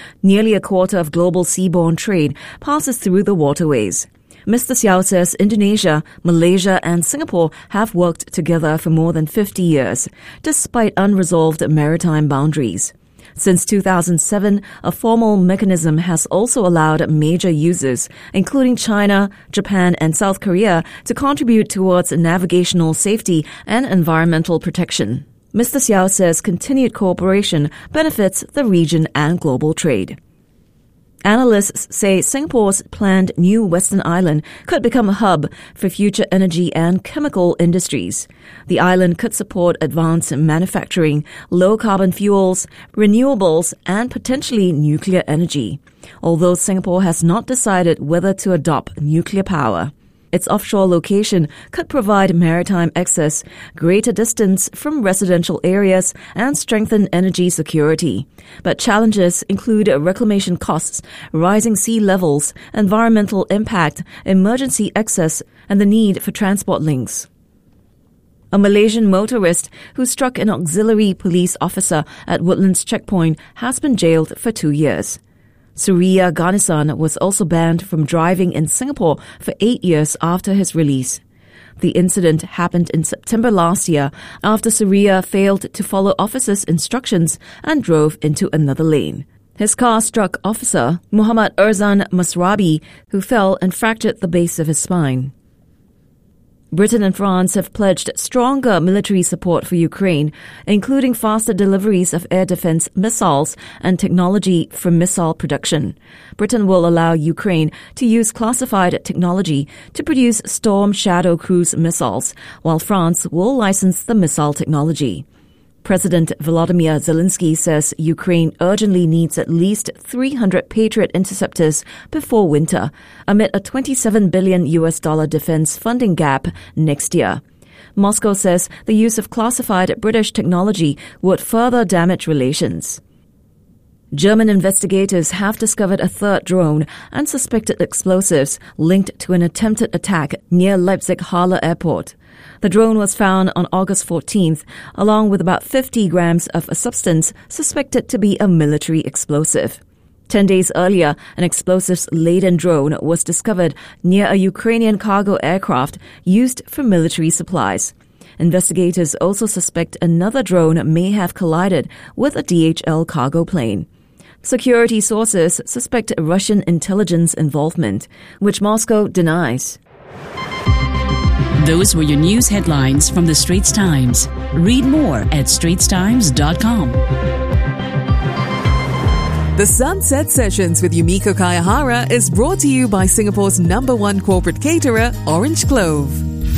Nearly a quarter of global seaborne trade passes through the waterways. Mr. Xiao says Indonesia, Malaysia and Singapore have worked together for more than 50 years, despite unresolved maritime boundaries. Since 2007, a formal mechanism has also allowed major users, including China, Japan and South Korea, to contribute towards navigational safety and environmental protection. Mr. Xiao says continued cooperation benefits the region and global trade. Analysts say Singapore's planned new Western Island could become a hub for future energy and chemical industries. The island could support advanced manufacturing, low-carbon fuels, renewables, and potentially nuclear energy, although Singapore has not decided whether to adopt nuclear power. Its offshore location could provide maritime access, greater distance from residential areas, and strengthen energy security. But challenges include reclamation costs, rising sea levels, environmental impact, emergency access, and the need for transport links. A Malaysian motorist who struck an auxiliary police officer at Woodlands checkpoint has been jailed for 2 years. Surya Ganesan was also banned from driving in Singapore for 8 years after his release. The incident happened in September last year after Surya failed to follow officers' instructions and drove into another lane. His car struck Officer Muhammad Erzan Masrabi, who fell and fractured the base of his spine. Britain and France have pledged stronger military support for Ukraine, including faster deliveries of air defense missiles and technology for missile production. Britain will allow Ukraine to use classified technology to produce Storm Shadow cruise missiles, while France will license the missile technology. President Volodymyr Zelensky says Ukraine urgently needs at least 300 Patriot interceptors before winter, amid a $27 billion defense funding gap next year. Moscow says the use of classified British technology would further damage relations. German investigators have discovered a third drone and suspected explosives linked to an attempted attack near Leipzig-Halle Airport. The drone was found on August 14th, along with about 50 grams of a substance suspected to be a military explosive. 10 days earlier, an explosives-laden drone was discovered near a Ukrainian cargo aircraft used for military supplies. Investigators also suspect another drone may have collided with a DHL cargo plane. Security sources suspect Russian intelligence involvement, which Moscow denies. Those were your news headlines from the Straits Times. Read more at straitstimes.com. The Sunset Sessions with Yumiko Kayahara is brought to you by Singapore's #1 corporate caterer, Orange Clove.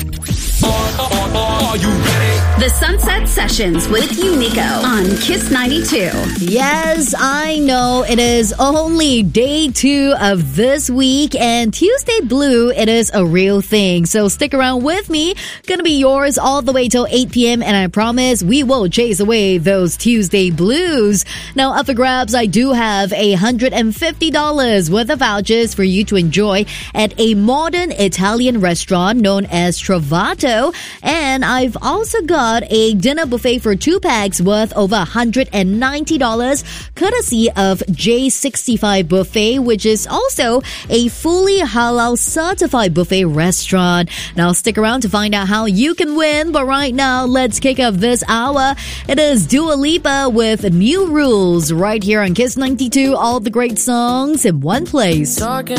Are you ready? The Sunset Sessions with Yumiko on Kiss 92. Yes, I know it is only day 2 of this week, and Tuesday Blue, it is a real thing. So stick around with me. Gonna be yours all the way till 8 p.m. and I promise we will chase away those Tuesday Blues. Now, up for grabs, I do have $150 worth of vouchers for you to enjoy at a modern Italian restaurant known as Trovato. And I've also got a dinner buffet for 2 packs worth over $190, courtesy of J65 Buffet, which is also a fully halal certified buffet restaurant. Now stick around to find out how you can win, but right now, let's kick off this hour. It is Dua Lipa with New Rules right here on Kiss 92, all the great songs in one place. Talking